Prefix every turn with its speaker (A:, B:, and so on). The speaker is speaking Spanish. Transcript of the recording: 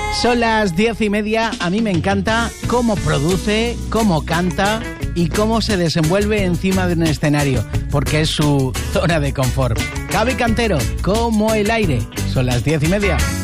A: Son las 10:30. A mí me encanta cómo produce, cómo canta y cómo se desenvuelve encima de un escenario, porque es su zona de confort. Javi Cantero, como el aire. Son las 10:30.